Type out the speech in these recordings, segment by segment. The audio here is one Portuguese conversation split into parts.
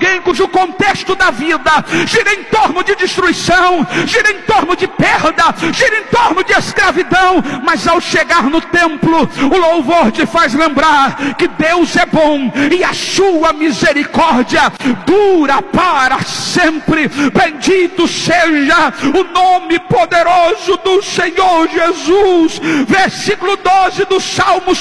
alguém cujo contexto da vida gira em torno de destruição, gira em torno de perda, gira em torno de escravidão, mas ao chegar no templo, o louvor te faz lembrar que Deus é bom e a sua misericórdia dura para sempre. Bendito seja o nome poderoso do Senhor Jesus. Versículo 12 do Salmo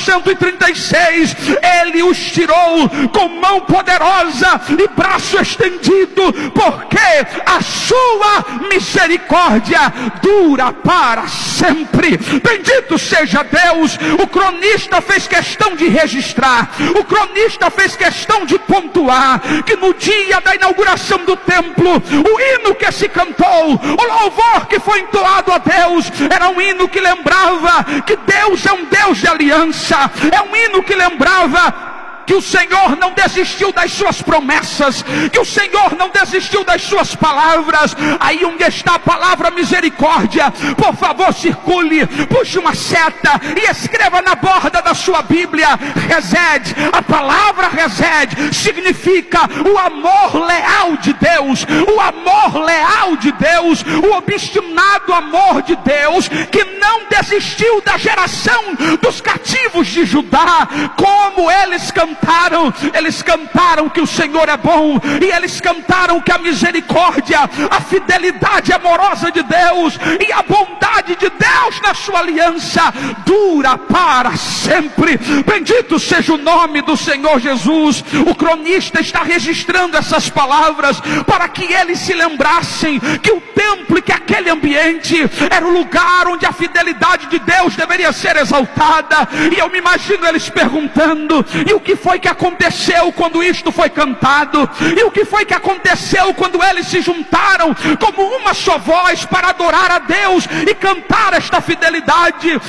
136: Ele os tirou com mão poderosa e braço estendido, porque a sua misericórdia dura para sempre. Bendito seja Deus. O cronista fez questão de registrar, o cronista fez questão de pontuar que no dia da inauguração do templo, o hino que se cantou, o louvor que foi entoado a Deus, era um hino que lembrava que Deus é um Deus de aliança, é um hino que lembrava que o Senhor não desistiu das suas promessas, que o Senhor não desistiu das suas palavras. Aí onde está a palavra misericórdia, por favor circule, puxe uma seta e escreva na borda da sua Bíblia, Resed. A palavra Resed significa o amor leal de Deus, o amor leal de Deus, o obstinado amor de Deus, que não desistiu da geração dos cativos de Judá. Como eles cantaram que o Senhor é bom, e eles cantaram que a misericórdia, a fidelidade amorosa de Deus e a bondade de Deus na sua aliança dura para sempre. Bendito seja o nome do Senhor Jesus. O cronista está registrando essas palavras para que eles se lembrassem que o templo e que aquele ambiente era o lugar onde a fidelidade de Deus deveria ser exaltada. E eu me imagino eles perguntando: e o que foi que aconteceu quando isto foi cantado? E o que foi que aconteceu quando eles se juntaram como uma só voz para adorar a Deus e cantar esta fidelidade?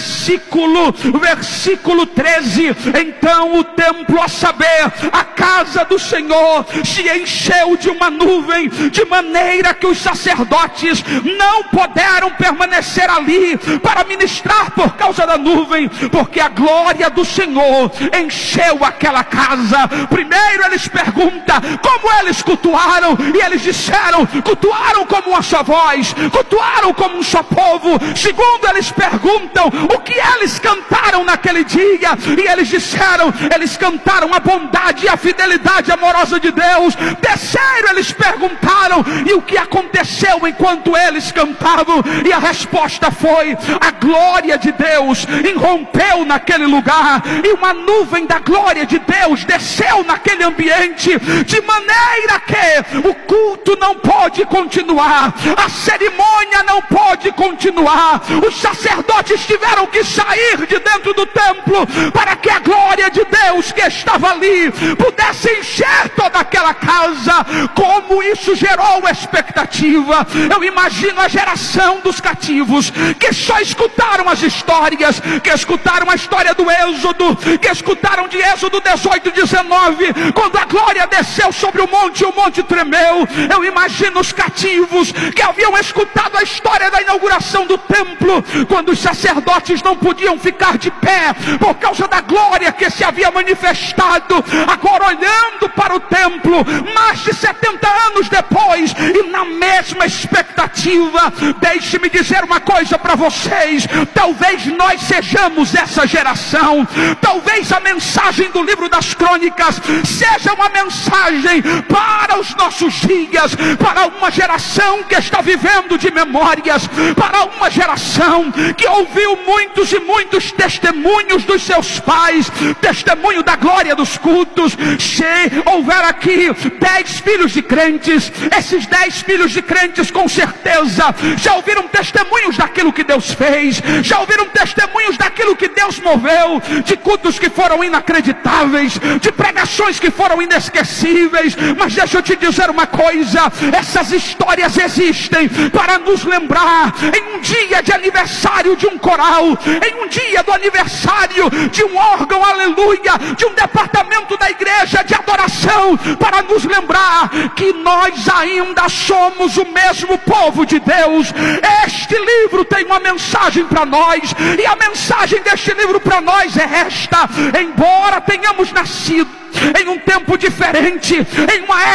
Versículo 13: Então o templo, a saber, a casa do Senhor, se encheu de uma nuvem, de maneira que os sacerdotes não puderam permanecer ali para ministrar por causa da nuvem, porque a glória do Senhor encheu aquela casa. Primeiro eles perguntam como eles cultuaram, e eles disseram: cultuaram como uma só voz, cultuaram como um só povo. Segundo, eles perguntam o que eles cantaram naquele dia, e eles disseram: eles cantaram a bondade e a fidelidade amorosa de Deus. Terceiro, eles perguntaram: e o que aconteceu enquanto eles cantavam? E a resposta foi: a glória de Deus irrompeu naquele lugar, e uma nuvem da glória de Deus desceu naquele ambiente, de maneira que o culto não pode continuar, a cerimônia não pode continuar. Os sacerdotes tiveram que sair de dentro do templo para que a glória de Deus que estava ali pudesse encher toda aquela casa. Como isso gerou expectativa! Eu imagino a geração dos cativos que só escutaram as histórias, que escutaram a história do Êxodo, que escutaram de Êxodo 18, 19, quando a glória desceu sobre o monte e o monte tremeu. Eu imagino os cativos que haviam escutado a história da inauguração do templo, quando os sacerdotes não podiam ficar de pé por causa da glória que se havia manifestado, agora olhando para o templo, mais de 70 anos depois, e na mesma expectativa. Deixe-me dizer uma coisa para vocês: talvez nós sejamos essa geração, talvez a mensagem do livro das Crônicas seja uma mensagem para os nossos dias, para uma geração que está vivendo de memórias, para uma geração que ouviu muitos e muitos testemunhos dos seus pais, testemunho da glória dos cultos. Se houver aqui 10 filhos de crentes, esses 10 filhos de crentes com certeza já ouviram testemunhos daquilo que Deus fez, já ouviram testemunhos daquilo que Deus moveu, de cultos que foram inacreditáveis, de pregações que foram inesquecíveis. Mas deixa eu te dizer uma coisa: essas histórias existem para nos lembrar, em um dia de aniversário de um coral, em um dia do aniversário de um órgão, aleluia, de um departamento da igreja de adoração, para nos lembrar que nós ainda somos o mesmo povo de Deus. Este livro tem uma mensagem para nós, e a mensagem deste livro para nós é esta: embora tenhamos nascido em um tempo diferente, em uma